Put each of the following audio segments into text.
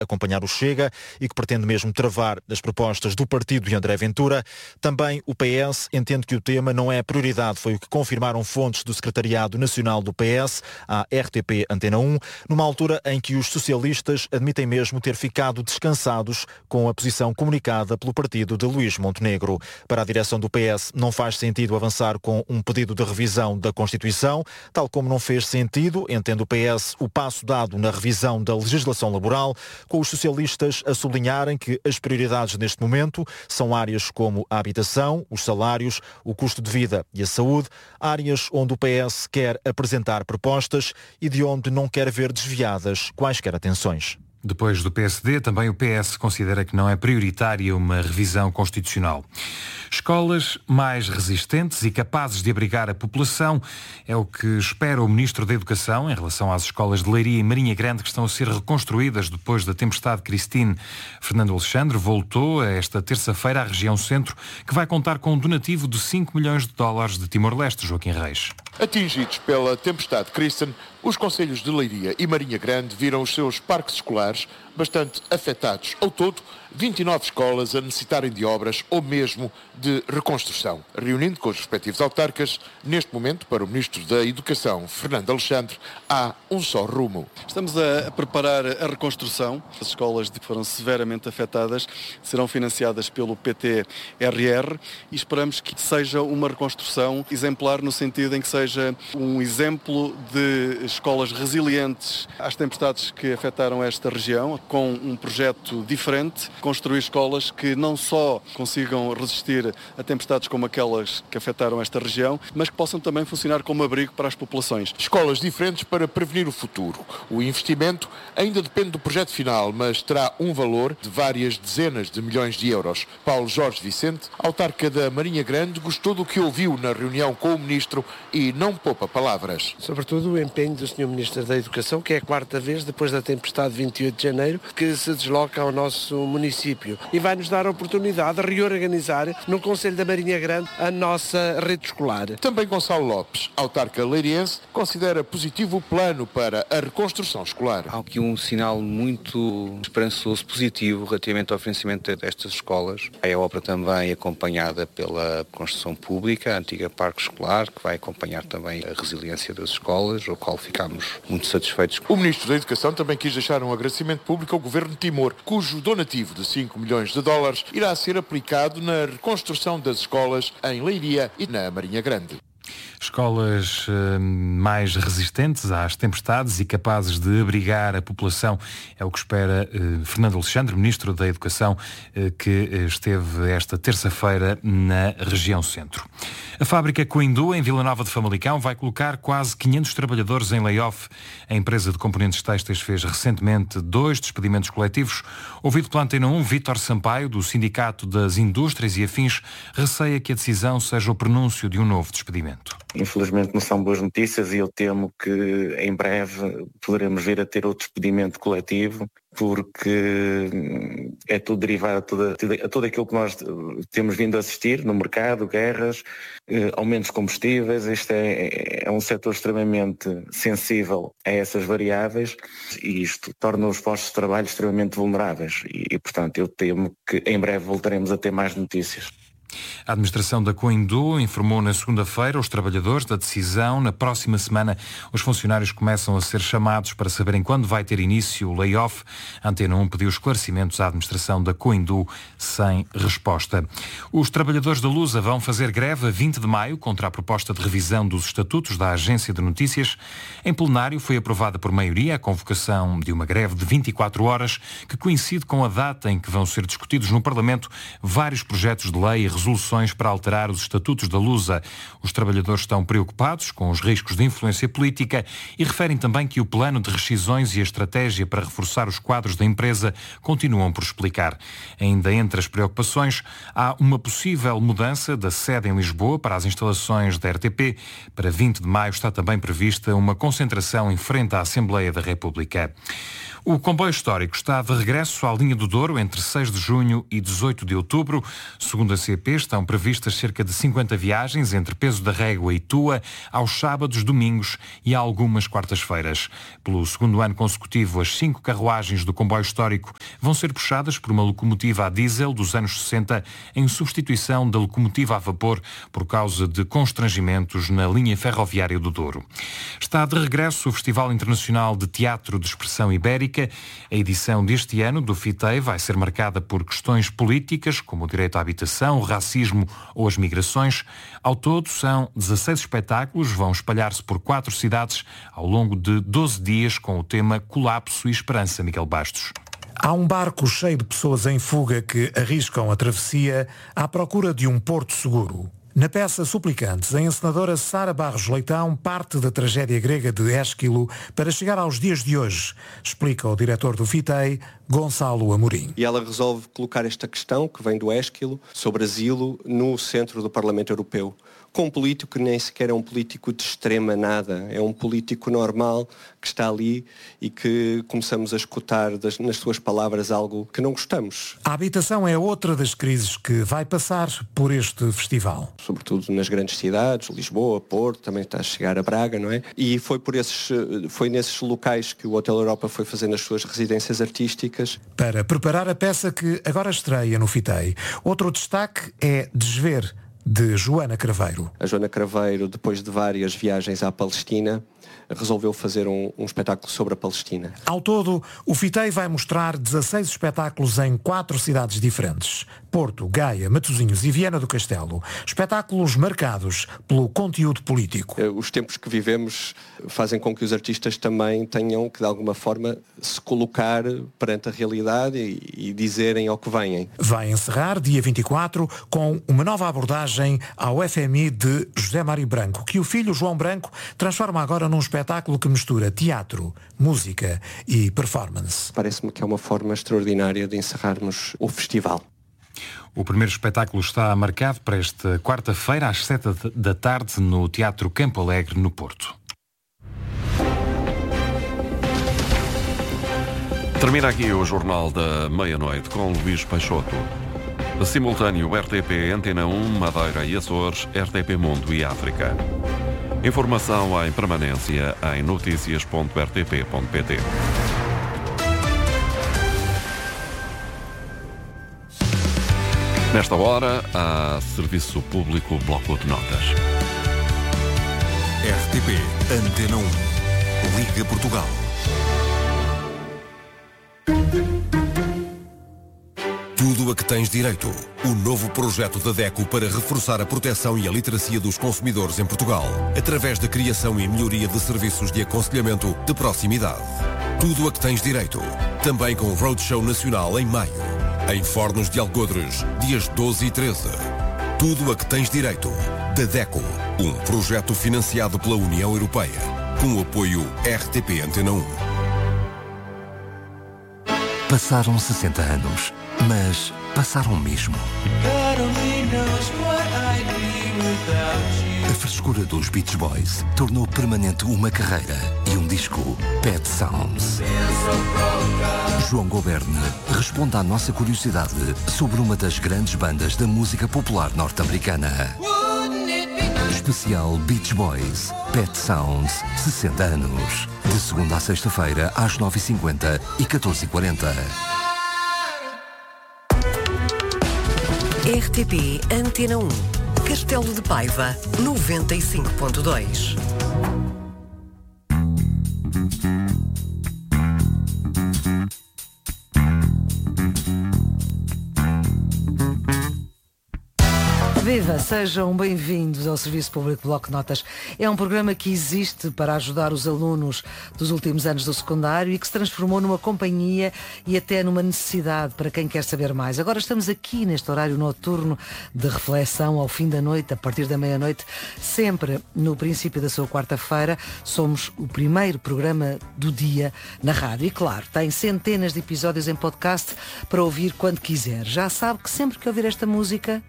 acompanhar o Chega e que pretende mesmo travar as propostas do partido de André Ventura. Também o PS entende que o tema não é prioridade, foi o que confirmaram fontes do Secretariado Nacional do PS à RTP Antena 1, numa altura em que os socialistas admitem mesmo ter ficado descansados com a posição comunicada pelo partido de Luís Montenegro. Para a direção do PS não faz sentido avançar com um pedido de revisão da Constituição, tal como não fez sentido, entende o PS, o passo dado na revisão da legislação laboral, com os socialistas a sublinharem que as prioridades neste momento são áreas como a habitação, os salários, o custo de vida e a saúde, áreas onde o PS quer apresentar propostas e de onde não quer ver desviadas quaisquer atenções. Depois do PSD, também o PS considera que não é prioritária uma revisão constitucional. Escolas mais resistentes e capazes de abrigar a população é o que espera o Ministro da Educação em relação às escolas de Leiria e Marinha Grande que estão a ser reconstruídas depois da tempestade Christine. Fernando Alexandre voltou esta terça-feira à região centro, que vai contar com um donativo de 5 milhões de dólares de Timor-Leste, Joaquim Reis. Atingidos pela tempestade Christine, os concelhos de Leiria e Marinha Grande viram os seus parques escolares bastante afetados. Ao todo, 29 escolas a necessitarem de obras ou mesmo de reconstrução. Reunindo com os respectivos autarcas, neste momento, para o Ministro da Educação, Fernando Alexandre, há um só rumo. Estamos a preparar a reconstrução. As escolas que foram severamente afetadas serão financiadas pelo PTRR e esperamos que seja uma reconstrução exemplar no sentido em que seja um exemplo de escolas resilientes às tempestades que afetaram esta região, com um projeto diferente, construir escolas que não só consigam resistir a tempestades como aquelas que afetaram esta região, mas que possam também funcionar como abrigo para as populações. Escolas diferentes para prevenir o futuro. O investimento ainda depende do projeto final, mas terá um valor de várias dezenas de milhões de euros. Paulo Jorge Vicente, autarca da Marinha Grande, gostou do que ouviu na reunião com o Ministro e não poupa palavras. Sobretudo o empenho do Sr. Ministro da Educação, que é a quarta vez, depois da tempestade de 28 de janeiro, que se desloca ao nosso município e vai-nos dar a oportunidade de reorganizar no Conselho da Marinha Grande a nossa rede escolar. Também Gonçalo Lopes, autarca leiriense, considera positivo o plano para a reconstrução escolar. Há aqui um sinal muito esperançoso, positivo, relativamente ao financiamento destas escolas. É a obra também acompanhada pela construção pública, a antiga parque escolar, que vai acompanhar também a resiliência das escolas, ao qual ficamos muito satisfeitos. O Ministro da Educação também quis deixar um agradecimento público ao Governo de Timor, cujo donativo de 5 milhões de dólares irá ser aplicado na reconstrução das escolas em Leiria e na Marinha Grande. Escolas mais resistentes às tempestades e capazes de abrigar a população é o que espera Fernando Alexandre, Ministro da Educação, que esteve esta terça-feira na região centro. A fábrica Coindú, em Vila Nova de Famalicão, vai colocar quase 500 trabalhadores em layoff. A empresa de componentes têxteis fez recentemente 2 despedimentos coletivos. Ouvido pela Antena 1, Vítor Sampaio, do Sindicato das Indústrias e Afins, receia que a decisão seja o prenúncio de um novo despedimento. Infelizmente não são boas notícias e eu temo que em breve poderemos vir a ter outro despedimento coletivo, porque é tudo derivado a tudo aquilo que nós temos vindo a assistir no mercado, guerras, aumentos de combustíveis. Este é um setor extremamente sensível a essas variáveis e isto torna os postos de trabalho extremamente vulneráveis e portanto eu temo que em breve voltaremos a ter mais notícias. A administração da Coindú informou na segunda-feira os trabalhadores da decisão. Na próxima semana, os funcionários começam a ser chamados para saberem quando vai ter início o layoff. A Antena 1 pediu esclarecimentos à administração da Coindú sem resposta. Os trabalhadores da Lusa vão fazer greve a 20 de maio contra a proposta de revisão dos estatutos da Agência de Notícias. Em plenário foi aprovada por maioria a convocação de uma greve de 24 horas que coincide com a data em que vão ser discutidos no Parlamento vários projetos de lei e resoluções para alterar os estatutos da Lusa. Os trabalhadores estão preocupados com os riscos de influência política e referem também que o plano de rescisões e a estratégia para reforçar os quadros da empresa continuam por explicar. Ainda entre as preocupações, há uma possível mudança da sede em Lisboa para as instalações da RTP. Para 20 de maio está também prevista uma concentração em frente à Assembleia da República. O comboio histórico está de regresso à linha do Douro entre 6 de junho e 18 de outubro. Segundo a CP, RTP estão previstas cerca de 50 viagens entre Peso da Régua e Tua aos sábados, domingos e algumas quartas-feiras. Pelo segundo ano consecutivo, as 5 carruagens do comboio histórico vão ser puxadas por uma locomotiva a diesel dos anos 60 em substituição da locomotiva a vapor por causa de constrangimentos na linha ferroviária do Douro. Está de regresso o Festival Internacional de Teatro de Expressão Ibérica. A edição deste ano do FITEI vai ser marcada por questões políticas, como o direito à habitação, o racismo ou as migrações. Ao todo, são 16 espetáculos, vão espalhar-se por 4 cidades ao longo de 12 dias com o tema Colapso e Esperança. Miguel Bastos. Há um barco cheio de pessoas em fuga que arriscam a travessia à procura de um porto seguro. Na peça Suplicantes, a encenadora Sara Barros Leitão parte da tragédia grega de Ésquilo para chegar aos dias de hoje, explica o diretor do FITEI, Gonçalo Amorim. E ela resolve colocar esta questão, que vem do Ésquilo, sobre asilo, no centro do Parlamento Europeu. Com um político que nem sequer é um político de extrema nada, é um político normal que está ali e que começamos a escutar nas suas palavras algo que não gostamos. A habitação é outra das crises que vai passar por este festival. Sobretudo nas grandes cidades, Lisboa, Porto, também está a chegar a Braga, não é? E foi nesses locais que o Hotel Europa foi fazendo as suas residências artísticas. Para preparar a peça que agora estreia no FITEI, outro destaque é Desver, de Joana Craveiro. A Joana Craveiro, depois de várias viagens à Palestina, resolveu fazer um espetáculo sobre a Palestina. Ao todo, o FITEI vai mostrar 16 espetáculos em 4 cidades diferentes. Porto, Gaia, Matosinhos e Viana do Castelo. Espetáculos marcados pelo conteúdo político. Os tempos que vivemos fazem com que os artistas também tenham que, de alguma forma, se colocar perante a realidade e dizerem ao que vêm. Vai encerrar, dia 24, com uma nova abordagem ao FMI de José Mário Branco, que o filho João Branco transforma agora num espetáculo que mistura teatro, música e performance. Parece-me que é uma forma extraordinária de encerrarmos o festival. O primeiro espetáculo está marcado para esta quarta-feira, às 7 da tarde, no Teatro Campo Alegre, no Porto. Termina aqui o Jornal da Meia-Noite com Luís Peixoto. Simultâneo RTP Antena 1, Madeira e Açores, RTP Mundo e África. Informação em permanência em noticias.rtp.pt. Nesta hora, há Serviço Público Bloco de Notas. RTP Antena 1. Liga Portugal. Tudo a que tens direito. O novo projeto da DECO para reforçar a proteção e a literacia dos consumidores em Portugal, através da criação e melhoria de serviços de aconselhamento de proximidade. Tudo a que tens direito. Também com o Roadshow Nacional em maio. Em Fornos de Algodres, dias 12 e 13. Tudo a que tens direito. Da DECO, um projeto financiado pela União Europeia, com o apoio RTP Antena 1. Passaram 60 anos, mas passaram mesmo. A frescura dos Beach Boys tornou permanente uma carreira e um disco, Pet Sounds. João Goberne responde à nossa curiosidade sobre uma das grandes bandas da música popular norte-americana. Especial Beach Boys, Pet Sounds, 60 anos. De segunda à sexta-feira, às 9h50 e 14h40. RTP Antena 1. Castelo de Paiva, 95.2. Viva, sejam bem-vindos ao Serviço Público Bloco de Notas. É um programa que existe para ajudar os alunos dos últimos anos do secundário e que se transformou numa companhia e até numa necessidade para quem quer saber mais. Agora estamos aqui neste horário noturno de reflexão ao fim da noite, a partir da meia-noite, sempre no princípio da sua quarta-feira. Somos o primeiro programa do dia na rádio e, claro, tem centenas de episódios em podcast para ouvir quando quiser. Já sabe que sempre que ouvir esta música...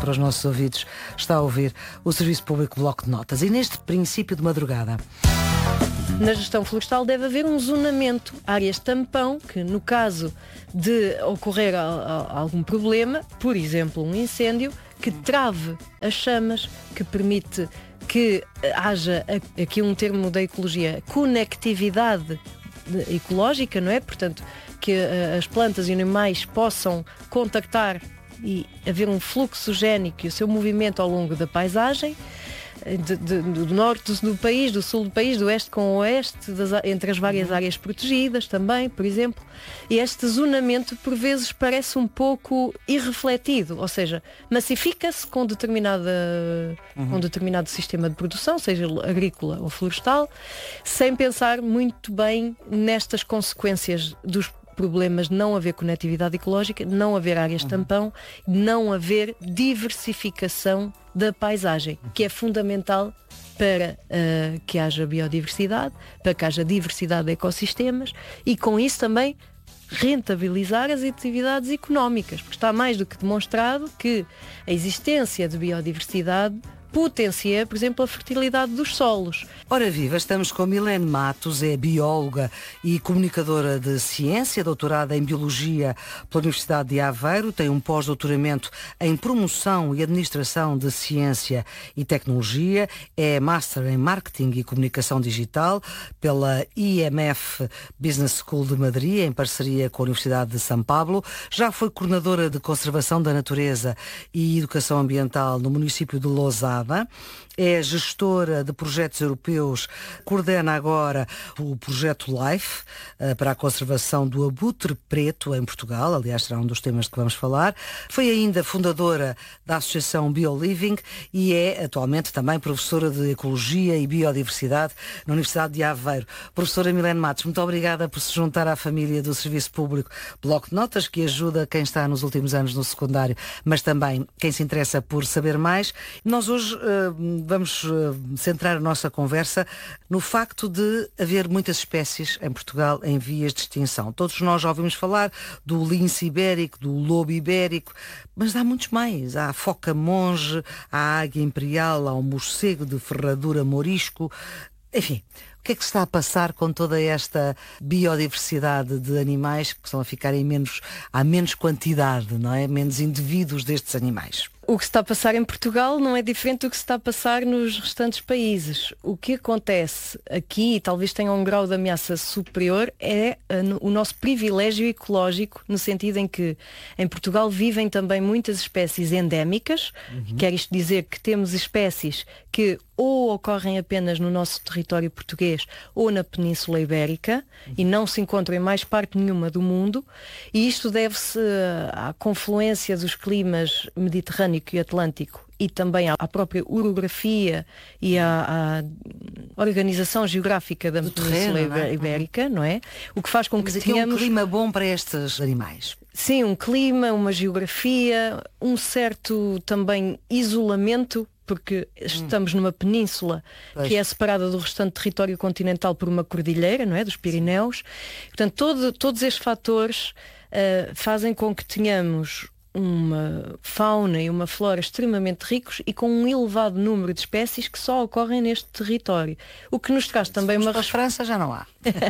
para os nossos ouvidos. Está a ouvir o Serviço Público Bloco de Notas. E neste princípio de madrugada... Na gestão florestal deve haver um zonamento, áreas tampão, que no caso de ocorrer algum problema, por exemplo um incêndio, que trave as chamas, que permite que haja, aqui um termo da ecologia, conectividade ecológica, não é? Portanto, que as plantas e animais possam contactar e haver um fluxo génico e o seu movimento ao longo da paisagem, do norte do país, do sul do país, do oeste com o oeste, entre as várias áreas protegidas também, por exemplo. E este zonamento por vezes parece um pouco irrefletido, ou seja, massifica-se com determinado sistema de produção, seja agrícola ou florestal, sem pensar muito bem nestas consequências dos problemas de não haver conectividade ecológica, não haver áreas tampão, não haver diversificação da paisagem, que é fundamental para que haja biodiversidade, para que haja diversidade de ecossistemas e com isso também rentabilizar as atividades económicas, porque está mais do que demonstrado que a existência de biodiversidade potencia, por exemplo, a fertilidade dos solos. Ora viva, estamos com Milene Matos, é bióloga e comunicadora de ciência, doutorada em Biologia pela Universidade de Aveiro, tem um pós-doutoramento em Promoção e Administração de Ciência e Tecnologia, é Master em Marketing e Comunicação Digital pela IMF Business School de Madrid, em parceria com a Universidade de São Paulo, já foi coordenadora de Conservação da Natureza e Educação Ambiental no município de Lousada, é gestora de projetos europeus, coordena agora o projeto LIFE para a conservação do abutre preto em Portugal, aliás será um dos temas de que vamos falar. Foi ainda fundadora da Associação BioLiving e é atualmente também professora de Ecologia e Biodiversidade na Universidade de Aveiro. Professora Milene Matos, muito obrigada por se juntar à família do Serviço Público Bloco de Notas, que ajuda quem está nos últimos anos no secundário, mas também quem se interessa por saber mais. Nós hoje vamos centrar a nossa conversa no facto de haver muitas espécies em Portugal em vias de extinção. Todos nós já ouvimos falar do lince ibérico, do lobo ibérico, mas há muitos mais. Há a foca monge, há a águia imperial, há o morcego de ferradura morisco. Enfim, o que é que se está a passar com toda esta biodiversidade de animais que estão a ficar há menos quantidade, não é? Menos indivíduos destes animais? O que se está a passar em Portugal não é diferente do que se está a passar nos restantes países. O que acontece aqui, e talvez tenha um grau de ameaça superior, é o nosso privilégio ecológico, no sentido em que em Portugal vivem também muitas espécies endémicas, quer isto dizer que temos espécies que ou ocorrem apenas no nosso território português ou na Península Ibérica e não se encontram em mais parte nenhuma do mundo, e isto deve-se à confluência dos climas mediterrâneo e Atlântico e também à própria orografia e à organização geográfica da Península Ibérica, não é? O que faz com que tenhamos um clima bom para estes animais. Sim, um clima, uma geografia, um certo também isolamento, porque estamos numa península que é separada do restante território continental por uma cordilheira, não é? Dos Pirineus. Portanto, todos estes fatores fazem com que tenhamos uma fauna e uma flora extremamente ricos e com um elevado número de espécies que só ocorrem neste território. O que nos traz também uma... Para a França já não há.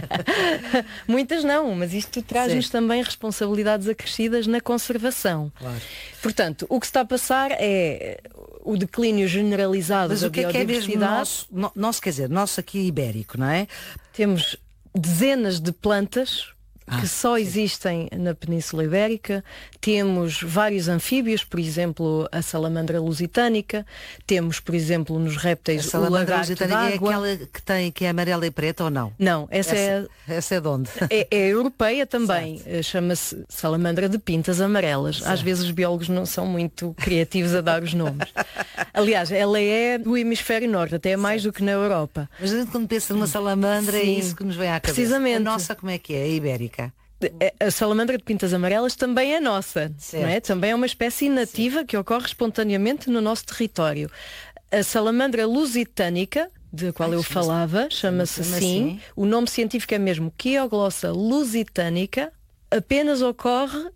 Muitas não, mas isto traz-nos também responsabilidades acrescidas na conservação. Claro. Portanto, o que se está a passar é o declínio generalizado da biodiversidade. Mas o que é mesmo nosso, quer dizer, nosso aqui ibérico, não é? Temos dezenas de plantas que só existem na Península Ibérica. Temos vários anfíbios, por exemplo, a salamandra lusitânica. Temos, por exemplo, nos répteis, o lagarto d'água. É aquela que é amarela e preta ou não? Não, essa é de onde? É europeia também. Chama-se salamandra de pintas amarelas. Certo. Às vezes os biólogos não são muito criativos a dar os nomes. Aliás, ela é do hemisfério norte, até mais do que na Europa. Mas a gente quando pensa numa salamandra é isso que nos vem à cabeça. Precisamente. A nossa como é que é? A ibérica? A salamandra de pintas amarelas também é nossa, não é? Também é uma espécie nativa que ocorre espontaneamente no nosso território. A salamandra lusitânica, de qual eu falava, chama-se assim. O nome científico é mesmo Quioglossa lusitânica, apenas ocorre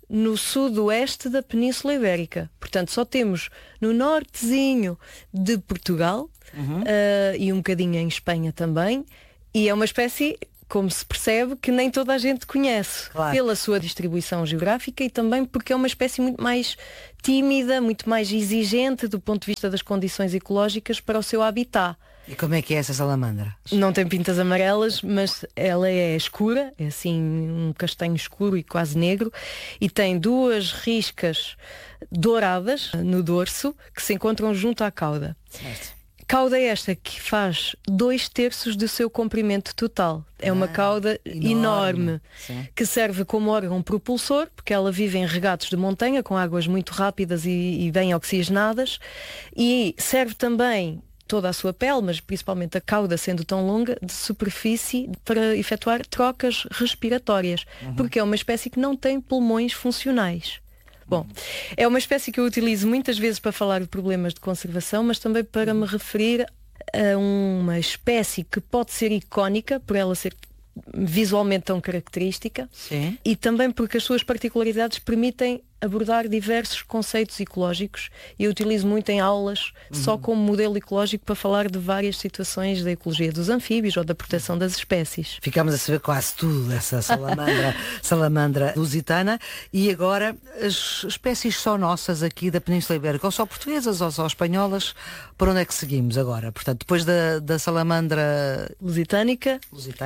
no sudoeste da Península Ibérica. Portanto, só temos no nortezinho de Portugal e um bocadinho em Espanha também. E é uma espécie, como se percebe, que nem toda a gente conhece, pela sua distribuição geográfica e também porque é uma espécie muito mais tímida, muito mais exigente do ponto de vista das condições ecológicas para o seu habitat. E como é que é essa salamandra? Não tem pintas amarelas, mas ela é escura, é assim um castanho escuro e quase negro, e tem 2 riscas douradas no dorso que se encontram junto à cauda. Certo. Cauda esta que faz 2/3 do seu comprimento total. É uma cauda enorme que serve como órgão propulsor, porque ela vive em regatos de montanha com águas muito rápidas e bem oxigenadas, e serve também toda a sua pele, mas principalmente a cauda sendo tão longa, de superfície para efetuar trocas respiratórias, porque é uma espécie que não tem pulmões funcionais. Bom, é uma espécie que eu utilizo muitas vezes para falar de problemas de conservação, mas também para me referir a uma espécie que pode ser icónica, por ela ser visualmente tão característica, e também porque as suas particularidades permitem abordar diversos conceitos ecológicos, e eu utilizo muito em aulas só como modelo ecológico para falar de várias situações da ecologia dos anfíbios ou da proteção das espécies. Ficámos a saber quase tudo dessa salamandra lusitana. E agora as espécies só nossas aqui da Península Ibérica, ou só portuguesas ou só espanholas, para onde é que seguimos agora? Portanto, depois da salamandra lusitânica,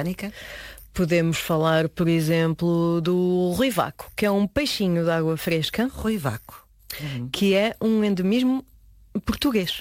podemos falar, por exemplo, do ruivaco, que é um peixinho de água fresca. Ruivaco. Que é um endemismo português.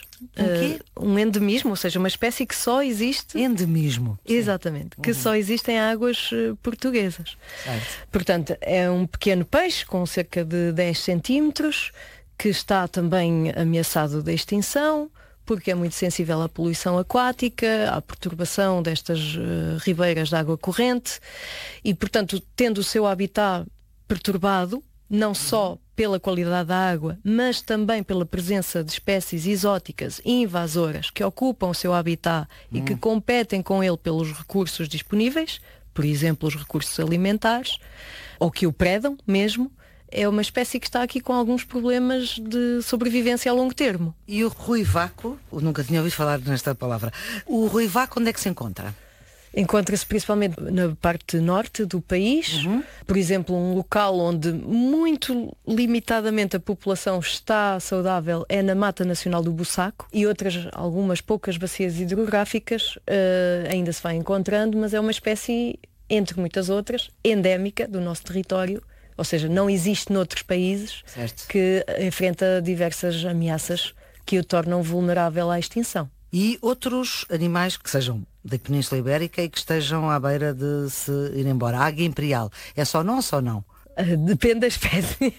Um endemismo, ou seja, uma espécie que só existe... Endemismo. Exatamente. Que só existe em águas portuguesas. Portanto, é um pequeno peixe com cerca de 10 centímetros, que está também ameaçado de extinção, porque é muito sensível à poluição aquática, à perturbação destas ribeiras de água corrente e, portanto, tendo o seu habitat perturbado, não só pela qualidade da água, mas também pela presença de espécies exóticas e invasoras que ocupam o seu habitat e que competem com ele pelos recursos disponíveis, por exemplo, os recursos alimentares, ou que o predam mesmo. É uma espécie que está aqui com alguns problemas de sobrevivência a longo termo. E o ruivaco, nunca tinha ouvido falar nesta palavra. O ruivaco onde é que se encontra? Encontra-se principalmente na parte norte do país. Por exemplo, um local onde muito limitadamente a população está saudável é na Mata Nacional do Bussaco, e algumas poucas bacias hidrográficas ainda se vai encontrando, mas é uma espécie, entre muitas outras, endémica do nosso território. Ou seja, não existe noutros países, que enfrenta diversas ameaças que o tornam vulnerável à extinção. E outros animais que sejam da Península Ibérica e que estejam à beira de se ir embora? A águia imperial é só nossa ou não? Depende da espécie.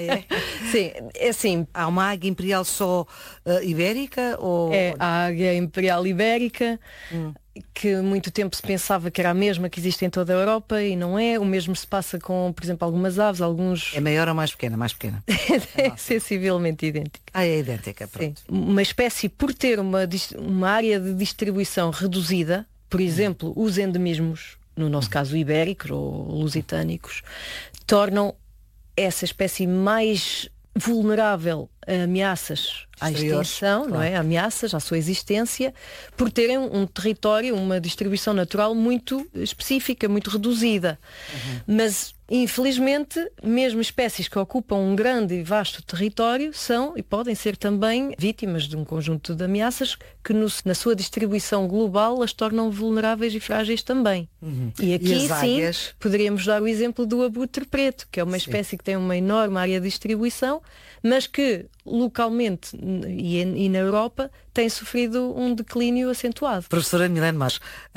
Sim, é assim. Há uma águia imperial só ibérica? Ou... É a águia imperial ibérica, que muito tempo se pensava que era a mesma que existe em toda a Europa e não é. O mesmo se passa com, por exemplo, algumas aves, alguns... É maior ou mais pequena? Mais pequena. É sensivelmente idêntica. É idêntica, pronto. Sim. Uma espécie, por ter uma área de distribuição reduzida, por exemplo, os endemismos, no nosso caso ibéricos ou lusitânicos, tornam essa espécie mais vulnerável a ameaças à extinção, não é? Ameaças à sua existência, por terem um território, uma distribuição natural muito específica, muito reduzida. Mas, infelizmente, mesmo espécies que ocupam um grande e vasto território são e podem ser também vítimas de um conjunto de ameaças que na sua distribuição global as tornam vulneráveis e frágeis também. E aqui sim poderíamos dar o exemplo do abutre preto, que é uma espécie que tem uma enorme área de distribuição, mas que localmente e na Europa tem sofrido um declínio acentuado. Professora Milene Mas,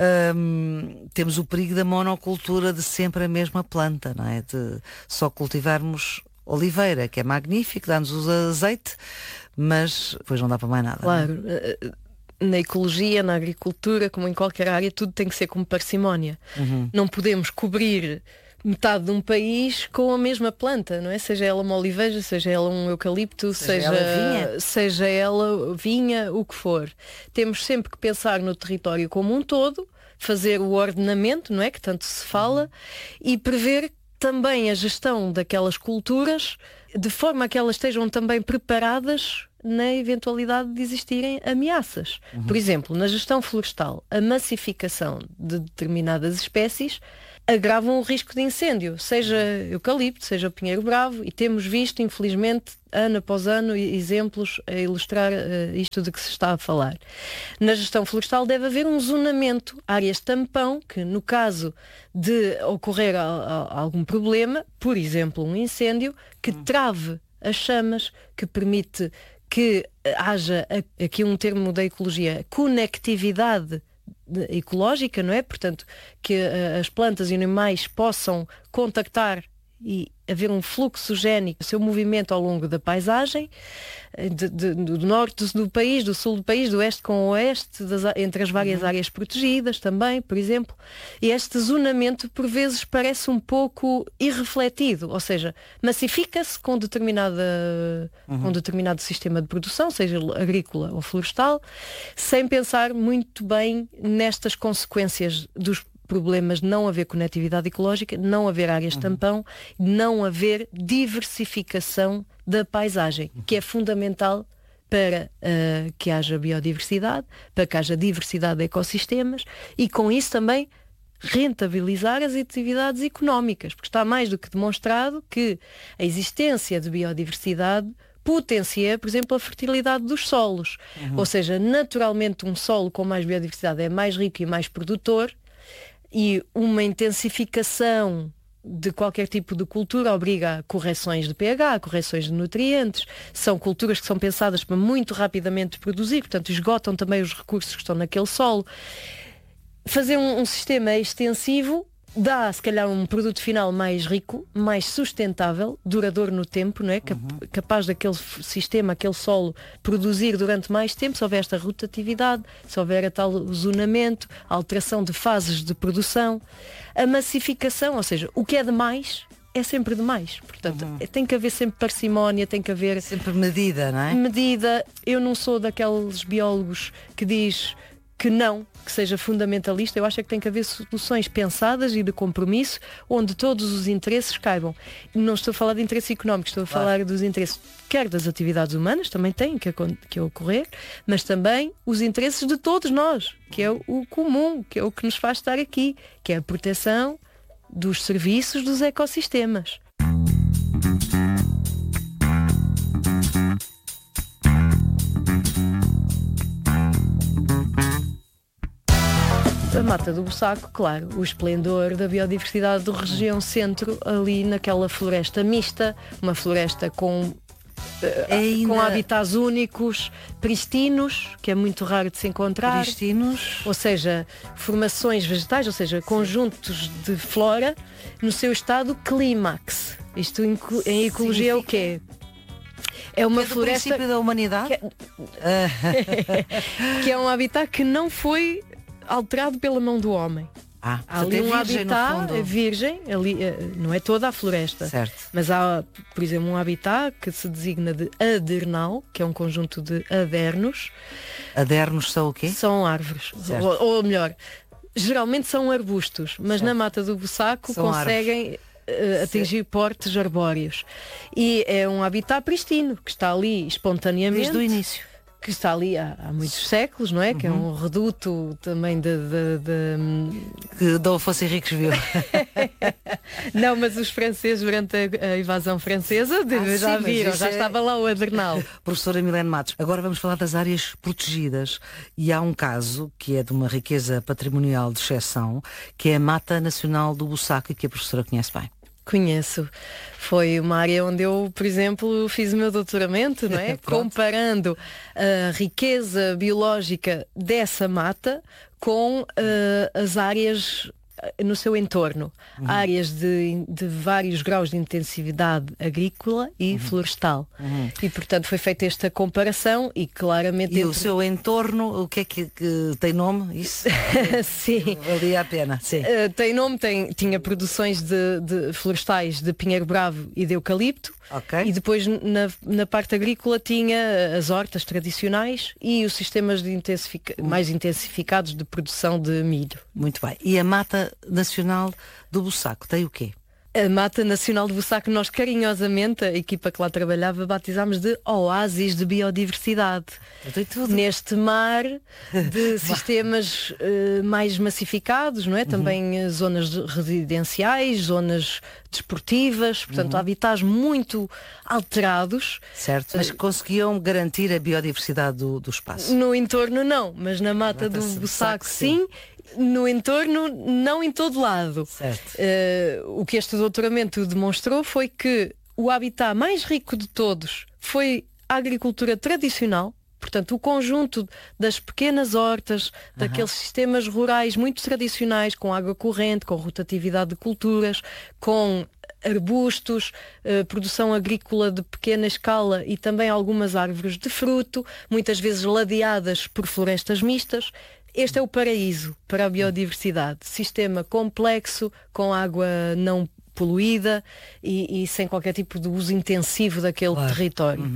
temos o perigo da monocultura de sempre a mesma planta, não é? De só cultivarmos oliveira, que é magnífico, dá-nos o azeite, mas depois não dá para mais nada. Claro. Na ecologia, na agricultura, como em qualquer área, tudo tem que ser com parcimónia. Não podemos cobrir metade de um país com a mesma planta, não é? Seja ela uma oliveira, seja ela um eucalipto, seja ela vinha, o que for. Temos sempre que pensar no território como um todo, fazer o ordenamento, não é? Que tanto se fala, e prever também a gestão daquelas culturas de forma a que elas estejam também preparadas na eventualidade de existirem ameaças. Por exemplo, na gestão florestal, a massificação de determinadas espécies agravam o risco de incêndio, seja eucalipto, seja pinheiro bravo, e temos visto, infelizmente, ano após ano, exemplos a ilustrar isto de que se está a falar. Na gestão florestal deve haver um zonamento, áreas tampão, que no caso de ocorrer algum problema, por exemplo, um incêndio, que trave as chamas, que permite que haja, aqui um termo da ecologia, conectividade ecológica, não é? Portanto, que as plantas e animais possam contactar e haver um fluxo génico, o seu movimento ao longo da paisagem, do norte do país, do sul do país, do oeste com o oeste, entre as várias áreas protegidas também, por exemplo. E este zonamento, por vezes, parece um pouco irrefletido, ou seja, massifica-se com determinado sistema de produção, seja agrícola ou florestal, sem pensar muito bem nestas consequências dos problemas de não haver conectividade ecológica, não haver áreas tampão, não haver diversificação da paisagem, que é fundamental para que haja biodiversidade, para que haja diversidade de ecossistemas e com isso também rentabilizar as atividades económicas, porque está mais do que demonstrado que a existência de biodiversidade potencia, por exemplo, a fertilidade dos solos. Ou seja, naturalmente um solo com mais biodiversidade é mais rico e mais produtor, e uma intensificação de qualquer tipo de cultura obriga a correções de pH, correções de nutrientes. São culturas que são pensadas para muito rapidamente produzir, portanto esgotam também os recursos que estão naquele solo. Fazer um sistema extensivo dá, se calhar, um produto final mais rico, mais sustentável, duradouro no tempo, não é? Capaz daquele sistema, aquele solo, produzir durante mais tempo, se houver esta rotatividade, se houver a tal zonamento, a alteração de fases de produção. A massificação, ou seja, o que é demais é sempre demais. Portanto, tem que haver sempre parcimónia, tem que haver... Sempre medida, não é? Medida. Eu não sou daqueles biólogos que diz que não, que seja fundamentalista. Eu acho que tem que haver soluções pensadas e de compromisso onde todos os interesses caibam. Não estou a falar de interesses económicos, estou a falar dos interesses, quer das atividades humanas, também têm que ocorrer, mas também os interesses de todos nós, que é o comum, que é o que nos faz estar aqui, que é a proteção dos serviços dos ecossistemas. A Mata do Bussaco, claro, o esplendor da biodiversidade da região centro, ali naquela floresta mista, uma floresta com habitats únicos, pristinos, que é muito raro de se encontrar. Pristinos. Ou seja, formações vegetais, ou seja, conjuntos de flora no seu estado clímax. Isto em ecologia é o quê? É uma floresta... princípio da humanidade? Que é um habitat que não foi alterado pela mão do homem. Há ali um habitat virgem, ali, não é toda a floresta, certo. Mas há, por exemplo, um habitat que se designa de adernal, que é um conjunto de adernos. Adernos são o quê? São árvores, ou melhor, geralmente são arbustos, mas certo. Na Mata do Bussaco são conseguem atingir portes arbóreos. E é um habitat pristino, que está ali espontaneamente. Desde o início. Que está ali há muitos séculos, não é? Que é um reduto também que Dom Afonso Henriques viu. Não, mas os franceses, durante a invasão francesa, já viram, já estava lá o adernal. Professora Milene Matos, agora vamos falar das áreas protegidas. E há um caso que é de uma riqueza patrimonial de exceção, que é a Mata Nacional do Bussaco, e que a professora conhece bem. Conheço. Foi uma área onde eu, por exemplo, fiz o meu doutoramento, não é? Comparando a riqueza biológica dessa mata com as áreas no seu entorno. Áreas de vários graus de intensividade agrícola e florestal. E, portanto, foi feita esta comparação e claramente... E o seu entorno, o que é que tem nome? Isso? Sim. Valia a pena. Sim. Tem nome, tinha produções de florestais de pinheiro bravo e de eucalipto. Okay. E depois na parte agrícola tinha as hortas tradicionais e os sistemas mais intensificados de produção de milho. Muito bem. E a Mata Nacional do Bussaco tem o quê? A Mata Nacional de Bussaco, nós carinhosamente, a equipa que lá trabalhava, batizámos de oásis de biodiversidade. Neste mar de sistemas mais massificados, não é? Também zonas residenciais, zonas desportivas, portanto habitats muito alterados. Certo, mas conseguiam garantir a biodiversidade do espaço? No entorno não, mas na Mata do Bussaco sim. No entorno, não em todo lado. O que este doutoramento demonstrou foi que o habitat mais rico de todos foi a agricultura tradicional, portanto o conjunto das pequenas hortas, daqueles sistemas rurais muito tradicionais, com água corrente, com rotatividade de culturas, com arbustos, produção agrícola de pequena escala e também algumas árvores de fruto, muitas vezes ladeadas por florestas mistas. Este é o paraíso para a biodiversidade. Sistema complexo, com água não poluída e sem qualquer tipo de uso intensivo daquele território.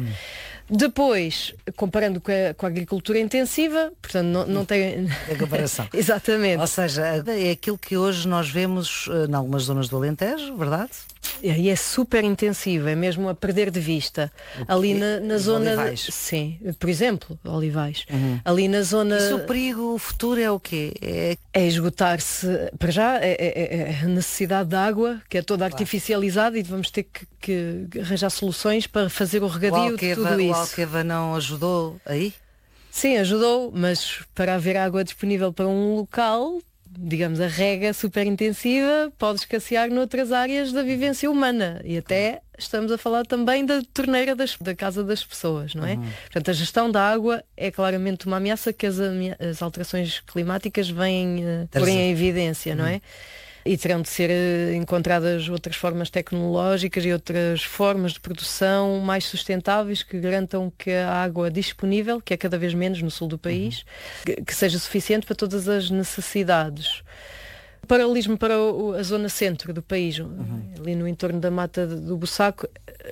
Depois, comparando com a agricultura intensiva, portanto não tem comparação. Exatamente. Ou seja, é aquilo que hoje nós vemos em algumas zonas do Alentejo, verdade? E é super intensivo, é mesmo a perder de vista. Ali na zona... Olivais. Sim, por exemplo, olivais. Ali na zona... Isso, o perigo, o futuro é o quê? É esgotar-se, para já, é a necessidade de água, que é toda artificializada, e vamos ter que arranjar soluções para fazer o regadio de tudo isso. O Alqueva não ajudou aí? Sim, ajudou, mas para haver água disponível para um local, digamos, a rega super intensiva pode escassear noutras áreas da vivência humana, e até estamos a falar também da torneira da casa das pessoas, não é? Portanto, a gestão da água é claramente uma ameaça que as alterações climáticas vêm pôr em evidência, não é? E terão de ser encontradas outras formas tecnológicas e outras formas de produção mais sustentáveis que garantam que a água disponível, que é cada vez menos no sul do país, que seja suficiente para todas as necessidades. Paralelismo para a zona centro do país, ali no entorno da Mata do Bussaco,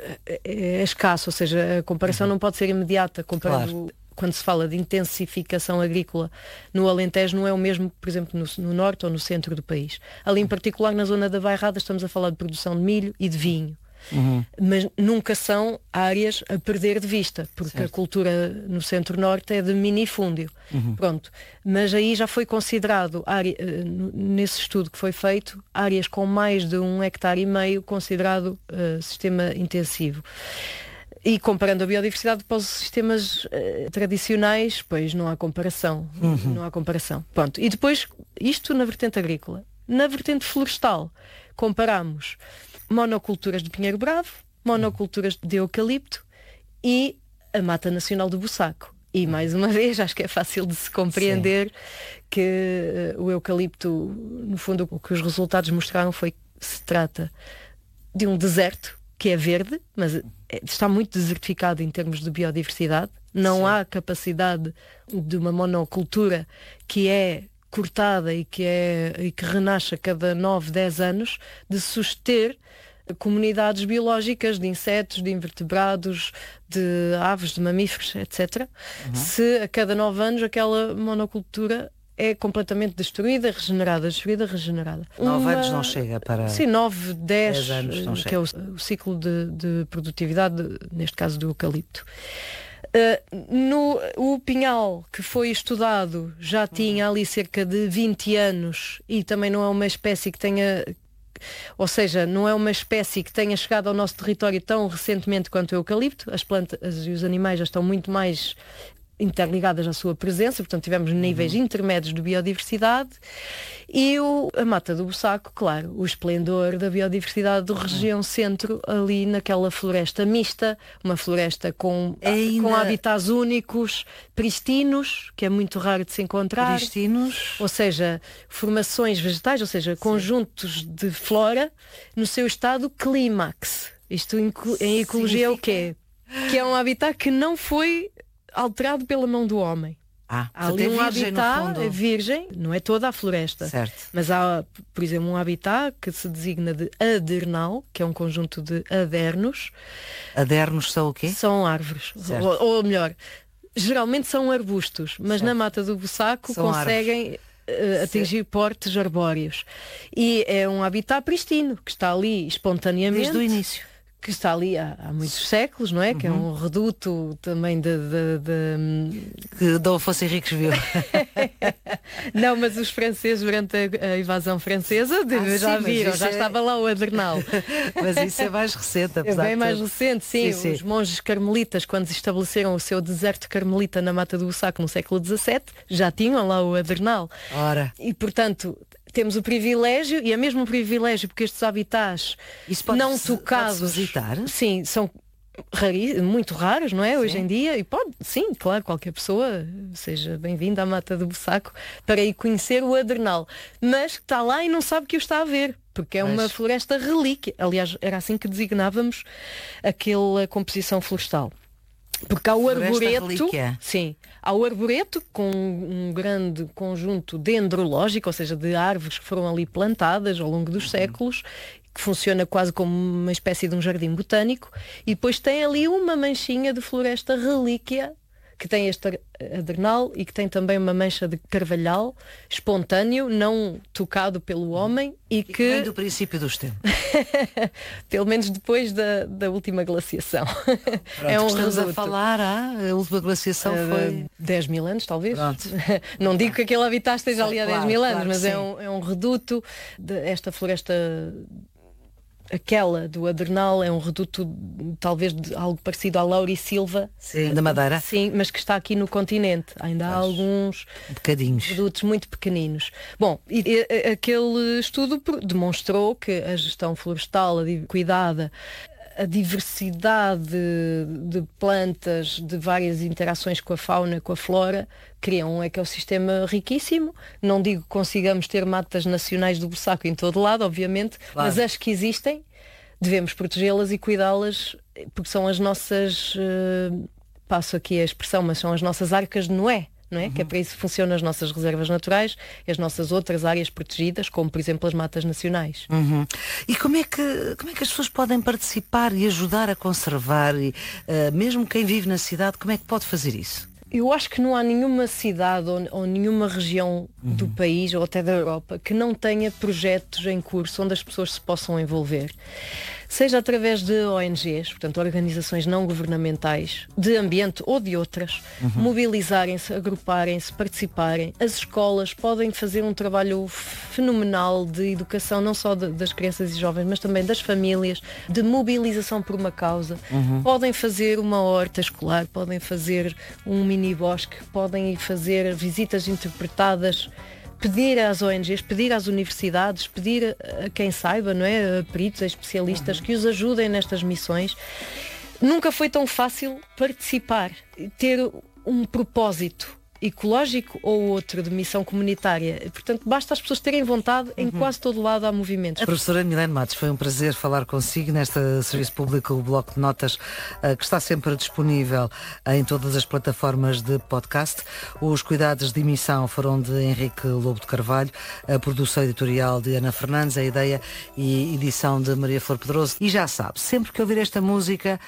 é escasso, ou seja, a comparação não pode ser imediata, comparando... Quando se fala de intensificação agrícola no Alentejo, não é o mesmo, por exemplo, no norte ou no centro do país. Ali em particular, na zona da Bairrada, estamos a falar de produção de milho e de vinho. Mas nunca são áreas a perder de vista, porque a cultura no centro-norte é de minifúndio. Pronto. Mas aí já foi considerado, nesse estudo que foi feito, áreas com mais de 1,5 hectares considerado sistema intensivo. E comparando a biodiversidade para os sistemas tradicionais, pois não há comparação. Não há comparação. Pronto. E depois, isto na vertente agrícola. Na vertente florestal, comparamos monoculturas de pinheiro bravo, monoculturas de eucalipto e a Mata Nacional do Bussaco. E mais uma vez, acho que é fácil de se compreender que o eucalipto, no fundo, o que os resultados mostraram foi que se trata de um deserto que é verde, mas está muito desertificado em termos de biodiversidade. Não há capacidade de uma monocultura que é cortada e que renasce a cada 9, 10 anos, de suster comunidades biológicas de insetos, de invertebrados, de aves, de mamíferos, etc. Se a cada 9 anos aquela monocultura é completamente destruída, regenerada. 9 anos não chega para... Sim, 9, 10 anos não chega. Que é o ciclo de produtividade, neste caso do eucalipto. O pinhal que foi estudado já tinha ali cerca de 20 anos e também não é uma espécie que tenha... Ou seja, não é uma espécie que tenha chegado ao nosso território tão recentemente quanto o eucalipto. As plantas e os animais já estão muito mais interligadas à sua presença, portanto tivemos níveis intermédios de biodiversidade, e a Mata do Bussaco, claro, o esplendor da biodiversidade da região centro, ali naquela floresta mista, uma floresta com habitats únicos, pristinos, que é muito raro de se encontrar. Pristinos? Ou seja, formações vegetais, ou seja, conjuntos de flora no seu estado clímax. Isto em ecologia é o quê? Que é um habitat que não foi alterado pela mão do homem. Há ali um habitat virgem, não é toda a floresta, mas há, por exemplo, um habitat que se designa de adernal, que é um conjunto de adernos. Adernos são o quê? São árvores, ou melhor, geralmente são arbustos, mas na Mata do Bussaco conseguem atingir portes arbóreos. E é um habitat pristino, que está ali espontaneamente. Desde o início. Que está ali há muitos séculos, não é? Que é um reduto também que Dom Afonso Henriques viu. Não, mas os franceses, durante a invasão francesa, já viram, já estava lá o Adernal. Mas isso é mais recente, apesar É bem mais recente, sim. Os monges carmelitas, quando estabeleceram o seu deserto carmelita na Mata do Bussaco no século XVII, já tinham lá o Adernal. Ora. E, portanto, temos o privilégio, e é mesmo um privilégio, porque estes habitats não tocados... visitar? Sim, são muito raros, não é? Sim. Hoje em dia, e sim, claro, qualquer pessoa seja bem-vinda à Mata do Bussaco para ir conhecer o Adernal, mas está lá e não sabe que o está a ver, porque é uma floresta relíquia. Aliás, era assim que designávamos aquela composição florestal. Porque há o arboreto, sim, há o arboreto com um grande conjunto dendrológico, ou seja, de árvores que foram ali plantadas ao longo dos séculos, que funciona quase como uma espécie de um jardim botânico, e depois tem ali uma manchinha de floresta relíquia, que tem este Adernal e que tem também uma mancha de carvalhal espontâneo, não tocado pelo homem e que vem do princípio dos tempos. Pelo menos depois da última glaciação. Pronto, é um estamos a falar, a última glaciação foi 10 mil anos, talvez. Não digo que aquele habitat esteja ali há 10 mil anos, mas é um reduto desta floresta. Aquela do Adernal é um reduto talvez de algo parecido à Laurisilva. Sim, da Madeira. Sim, mas que está aqui no continente. Ainda há alguns redutos muito pequeninos. Bom, e aquele estudo demonstrou que a gestão florestal cuidada, a diversidade de plantas, de várias interações com a fauna, com a flora, criam um ecossistema riquíssimo. Não digo que consigamos ter matas nacionais do Bussaco em todo lado, obviamente, mas as que existem, devemos protegê-las e cuidá-las, porque são as nossas, passo aqui a expressão, mas são as nossas arcas de Noé. Não é? Que é para isso que funcionam as nossas reservas naturais e as nossas outras áreas protegidas, como por exemplo as matas nacionais. E como é que as pessoas podem participar e ajudar a conservar, e mesmo quem vive na cidade, como é que pode fazer isso? Eu acho que não há nenhuma cidade ou nenhuma região do país ou até da Europa que não tenha projetos em curso onde as pessoas se possam envolver. Seja através de ONGs, portanto organizações não governamentais, de ambiente ou de outras, mobilizarem-se, agruparem-se, participarem. As escolas podem fazer um trabalho fenomenal de educação, não só das crianças e jovens, mas também das famílias, de mobilização por uma causa. Podem fazer uma horta escolar, podem fazer um mini-bosque, podem fazer visitas interpretadas, pedir às ONGs, pedir às universidades, pedir a quem saiba, não é? A peritos, a especialistas que os ajudem nestas missões. Nunca foi tão fácil participar, ter um propósito ecológico ou outro de missão comunitária. Portanto, basta as pessoas terem vontade, em quase todo lado há movimentos. A professora Milene Matos, foi um prazer falar consigo nesta Serviço Público, o Bloco de Notas, que está sempre disponível em todas as plataformas de podcast. Os cuidados de emissão foram de Henrique Lobo de Carvalho, a produção editorial de Ana Fernandes, a ideia e edição de Maria Flor Pedroso. E já sabe, sempre que ouvir esta música...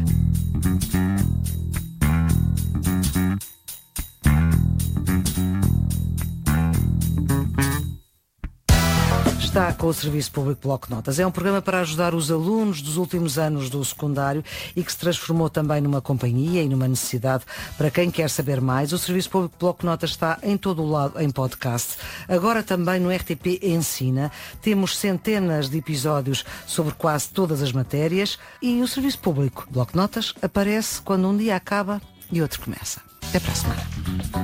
Está com o Serviço Público Bloco de Notas. É um programa para ajudar os alunos dos últimos anos do secundário e que se transformou também numa companhia e numa necessidade para quem quer saber mais. O Serviço Público Bloco de Notas está em todo o lado em podcast. Agora também no RTP Ensina. Temos centenas de episódios sobre quase todas as matérias e o Serviço Público Bloco de Notas aparece quando um dia acaba e outro começa. Até para a semana.